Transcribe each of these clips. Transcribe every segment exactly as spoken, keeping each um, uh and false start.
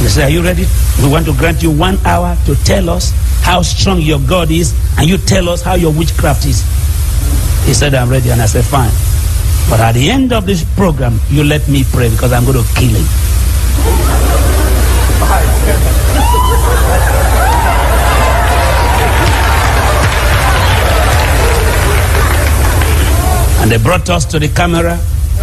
They said, are you ready? We want to grant you one hour to tell us how strong your God is, and you tell us how your witchcraft is. He said, I'm ready. And I said, fine. But at the end of this program, you let me pray, because I'm going to kill him. And they brought us to the camera.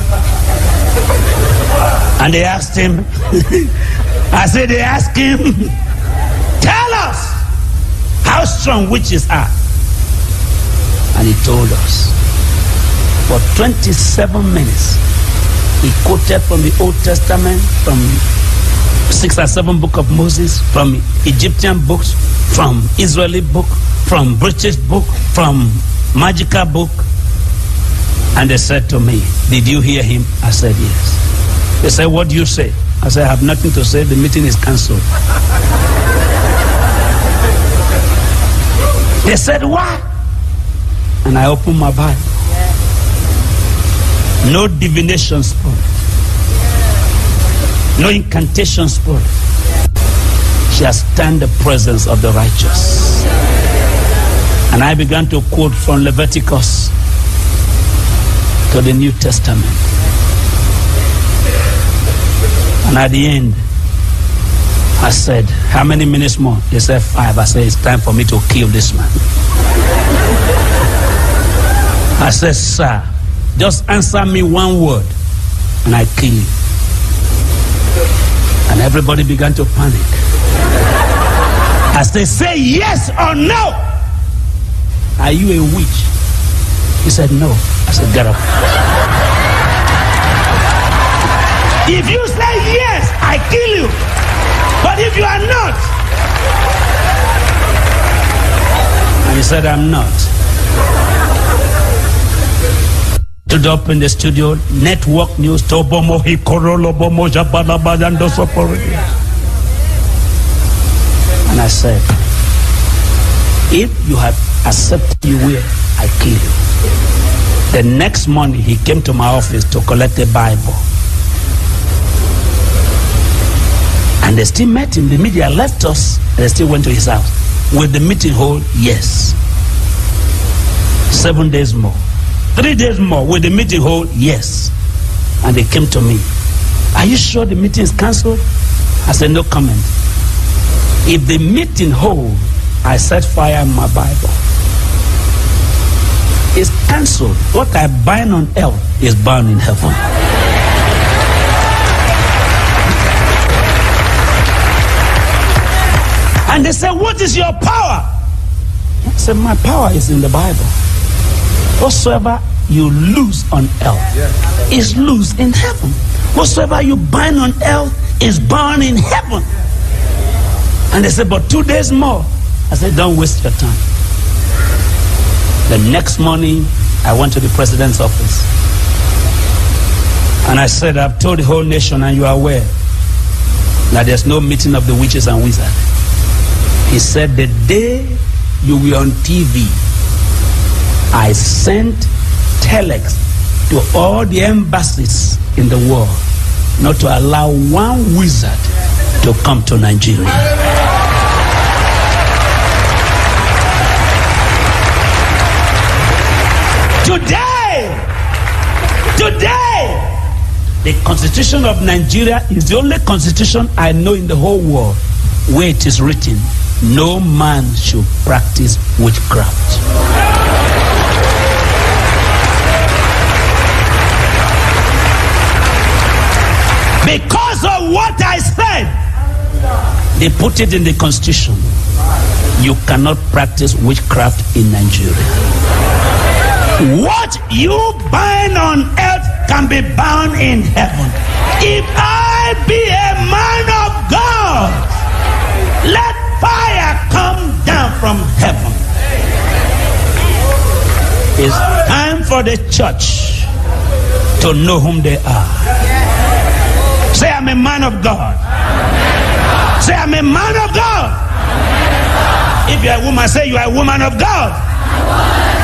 And they asked him, I said, they asked him, tell us how strong witches are. And he told us. For twenty-seven minutes, he quoted from the Old Testament, from six or seven book of Moses, from Egyptian books, from Israeli book, from British book, from magical book. And they said to me, did you hear him? I said, yes. They said, what do you say? I said, I have nothing to say. The meeting is cancelled. They said, why? And I opened my Bible. No divination spirit. No incantation spirit shall stand the presence of the righteous. And I began to quote from Leviticus to the New Testament. And at the end, I said, how many minutes more? They said five. I said, it's time for me to kill this man. I said, sir, just answer me one word and I kill you. And everybody began to panic. As they say yes or no. Are you a witch? He said no. I said, get up. If you say yes, I kill you. But if you are not. And he said, I'm not. Stood up in the studio, network news, Tobomo Hikorolo Bomo Jabalabadando Sopori. And I said, if you have accepted you will, I kill you. The next morning he came to my office to collect a Bible. And they still met him. The media left us and they still went to his house. Will the meeting hold? Yes. Seven days more. Three days more. Will the meeting hold? Yes. And they came to me. Are you sure the meeting is cancelled? I said, no comment. If the meeting hold, I set fire in my Bible. It's cancelled. What I bind on earth is bound in heaven. And they said, what is your power? I said, my power is in the Bible. Whatsoever you lose on earth is loose in heaven. Whatsoever you bind on earth is bound in heaven. And they said, but two days more. I said, don't waste your time. The next morning, I went to the president's office. And I said, I've told the whole nation, and you are aware, that there's no meeting of the witches and wizards. He said, the day you were on T V, I sent telex to all the embassies in the world not to allow one wizard to come to Nigeria. Today, today, the Constitution of Nigeria is the only constitution I know in the whole world where it is written, no man should practice witchcraft. Because of what I said, they put it in the Constitution. You cannot practice witchcraft in Nigeria. What you bind on earth can be bound in heaven. If I be a man of God, let fire come down from heaven. It's time for the church to know whom they are. Say, I'm a man of God. Say, I'm a man of God. If you're a woman, say you are a woman of God.